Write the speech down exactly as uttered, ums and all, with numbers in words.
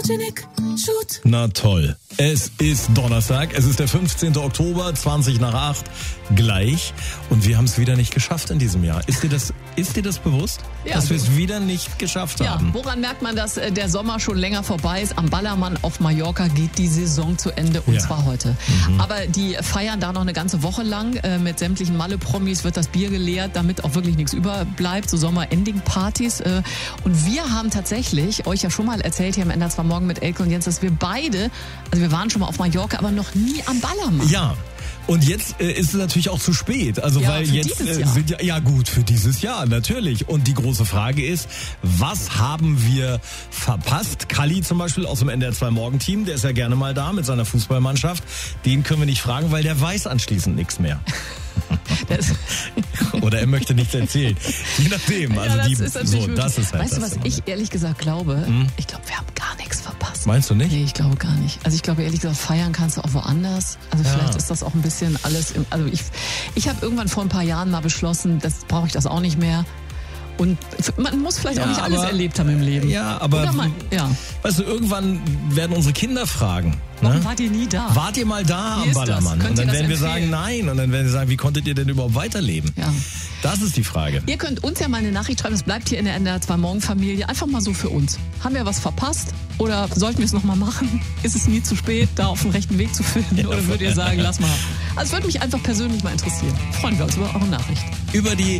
Photogenic Shoot. Na toll. Es ist Donnerstag, es ist der fünfzehnten Oktober, zwanzig nach acht, gleich. Und wir haben es wieder nicht geschafft in diesem Jahr. Ist dir das, ist dir das bewusst, Ja, dass wir es wieder nicht geschafft Ja, haben? woran merkt man, dass äh, der Sommer schon länger vorbei ist? Am Ballermann auf Mallorca geht die Saison zu Ende und Ja. zwar heute. Mhm. Aber die feiern da noch eine ganze Woche lang. Äh, mit sämtlichen Malle-Promis wird das Bier geleert, damit auch wirklich nichts überbleibt. So Sommer-Ending-Partys. Äh, und wir haben tatsächlich euch ja schon mal erzählt hier am Ende zwar morgen mit Elke und Jens, dass wir beide, also wir waren schon mal auf Mallorca, aber noch nie am Ballermann. Ja. Und jetzt äh, ist es natürlich auch zu spät. Also Ja, weil für jetzt dieses äh, Jahr. sind ja ja gut für dieses Jahr natürlich. Und die große Frage ist, was haben wir verpasst? Kalli zum Beispiel aus dem N D R zwei Morgenteam, der ist ja gerne mal da mit seiner Fußballmannschaft. Den können wir nicht fragen, weil der weiß anschließend nichts mehr. Das, Oder er möchte nichts erzählen. Je nachdem. Also ja, das die, ist natürlich so, möglich. das ist halt Weißt du, das was ich ehrlich gesagt glaube? Hm? Ich glaube, wir haben gar nichts verpasst. Meinst du nicht? Nee, ich glaube gar nicht. Also ich glaube ehrlich gesagt, feiern kannst du auch woanders. Also Ja. vielleicht ist das auch ein bisschen alles im, also ich, ich habe irgendwann vor ein paar Jahren mal beschlossen, das brauche ich das auch nicht mehr. Und man muss vielleicht Ja, auch nicht alles aber- erlebt haben im Leben. Ja, aber Oder man, ja. weißt du, irgendwann werden unsere Kinder fragen. Warum Ne? wart ihr nie da? Wart ihr mal da Wie am ist das? Ballermann? Könnt Und ihr dann das werden wir empfehlen? sagen, nein. Und dann werden wir sagen, wie konntet ihr denn überhaupt weiterleben? Ja. Das ist die Frage. Ihr könnt uns ja mal eine Nachricht schreiben, es bleibt hier in der N D R zwei Morgenfamilie, einfach mal so für uns. Haben wir was verpasst? Oder sollten wir es nochmal machen? Ist es nie zu spät, da auf den rechten Weg zu finden? Oder würdet ihr sagen, lass mal? Also es würde mich einfach persönlich mal interessieren. Freuen wir uns über eure Nachricht. Über die